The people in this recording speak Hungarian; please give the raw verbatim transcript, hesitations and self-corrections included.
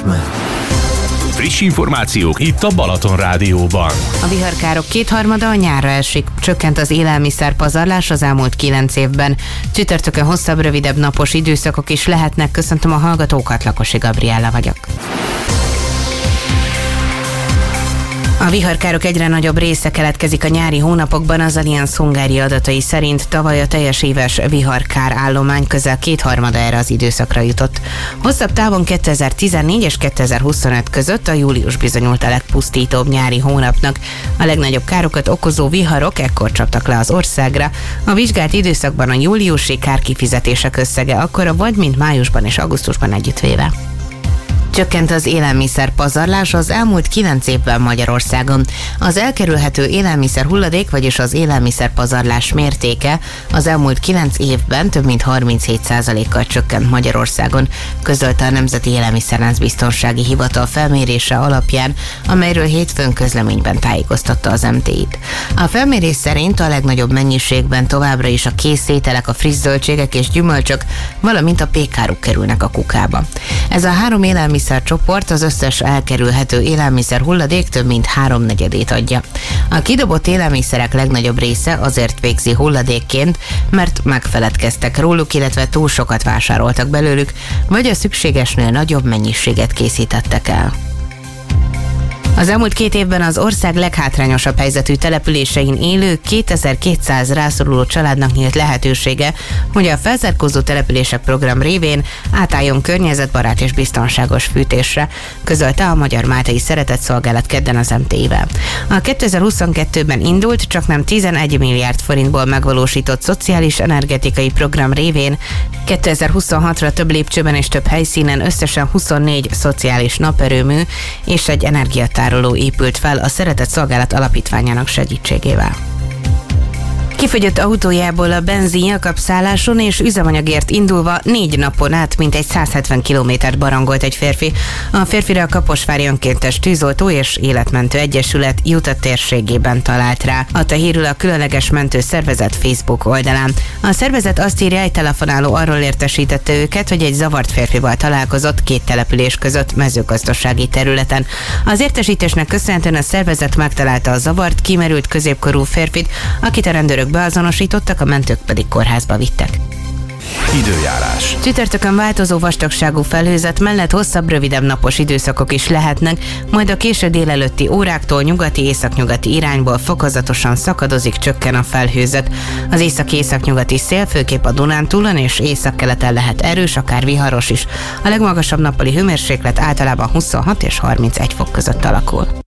Ritme. Friss információk itt a Balaton Rádióban. A viharkárok kétharmada a nyárra esik. Csökkent az élelmiszer pazarlás az elmúlt kilenc évben. Csütörtökön hosszabb, rövidebb napos időszakok is lehetnek. Köszöntöm a hallgatókat, Lakosi Gabriella vagyok. A viharkárok egyre nagyobb része keletkezik a nyári hónapokban. Az Allianz Hungária adatai szerint tavaly a teljes éves viharkár állomány közel kétharmada erre az időszakra jutott. Hosszabb távon kétezer-tizennégy és kétezer-huszonöt között a július bizonyult a legpusztítóbb nyári hónapnak. A legnagyobb károkat okozó viharok ekkor csaptak le az országra. A vizsgált időszakban a júliusi kárkifizetések összege akkora volt, mint májusban és augusztusban együttvéve. Csökkent az élelmiszer pazarlás az elmúlt kilenc évben Magyarországon. Az elkerülhető élelmiszer hulladék, vagyis az élelmiszer pazarlás mértéke az elmúlt kilenc évben több mint harminchét százalékkal csökkent Magyarországon, közölte a Nemzeti Élelmiszerláncbiztonsági Hivatal felmérése alapján, amelyről hétfőn közleményben tájékoztatta az em té i-t. A felmérés szerint a legnagyobb mennyiségben továbbra is a kész ételek, a friss zöldségek és gyümölcsök, valamint a pékáruk kerülnek a kukába. Ez a három élelmiszer csoport az összes elkerülhető élelmiszer hulladék több mint háromnegyedét adja. A kidobott élelmiszerek legnagyobb része azért végzi hulladékként, mert megfeledkeztek róluk, illetve túl sokat vásároltak belőlük, vagy a szükségesnél nagyobb mennyiséget készítettek el. Az elmúlt két évben az ország leghátrányosabb helyzetű településein élő kétezer-kétszáz rászoruló családnak nyílt lehetősége, hogy a felzárkózó települések program révén átálljon környezetbarát és biztonságos fűtésre, közölte a Magyar Máltai Szeretetszolgálat kedden az em té i-vel. A kétezer-huszonkettőben indult, csaknem tizenegy milliárd forintból megvalósított szociális energetikai program révén kétezer-huszonhatra több lépcsőben és több helyszínen összesen huszonnégy szociális naperőmű és egy energiatároló épült fel a Szeretetszolgálat alapítványának segítségével. Kifogyott autójából a benzin Jakab-szálláson és üzemanyagért indulva négy napon át mintegy százhetven kilométert barangolt egy férfi. A férfire a Kaposvári Önkéntes Tűzoltó és Életmentő Egyesület Juta térségében talált rá, adta hírül a Különleges Mentő Szervezet Facebook oldalán. A szervezet azt írja, egy telefonáló arról értesítette őket, hogy egy zavart férfival találkozott két település között mezőgazdasági területen. Az értesítésnek köszönhetően a szervezet megtalálta a zavart, kimerült középkorú férfit, akit a rendőrök beazonosítottak, a mentők pedig kórházba vittek. Időjárás. Csütörtökön változó vastagságú felhőzet mellett hosszabb, rövidebb napos időszakok is lehetnek, majd a késő délelőtti óráktól nyugati északnyugati irányból fokozatosan szakadozik, csökken a felhőzet. Az észak-északnyugati szél főképp a Dunántúlon és északkeleten lehet erős, akár viharos is. A legmagasabb nappali hőmérséklet általában huszonhat és harmincegy fok között alakul.